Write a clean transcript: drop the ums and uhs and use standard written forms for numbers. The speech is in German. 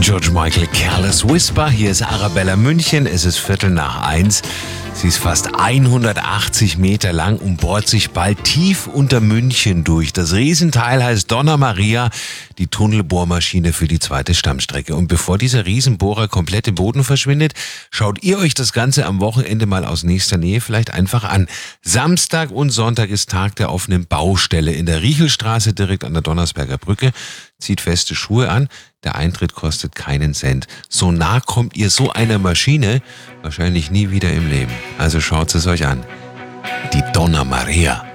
George Michael, Careless Whisper. Hier ist Arabella München. Es ist 1:15. Sie ist fast 180 Meter lang und bohrt sich bald tief unter München durch. Das Riesenteil heißt Donna Maria, die Tunnelbohrmaschine für die zweite Stammstrecke. Und bevor dieser Riesenbohrer komplett im Boden verschwindet, schaut ihr euch das Ganze am Wochenende mal aus nächster Nähe vielleicht einfach an. Samstag und Sonntag ist Tag der offenen Baustelle in der Riechelstraße direkt an der Donnersberger Brücke. Zieht feste Schuhe an. Der Eintritt kostet keinen Cent. So nah kommt ihr so einer Maschine wahrscheinlich nie wieder im Leben. Also schaut es euch an. Die Donna Maria.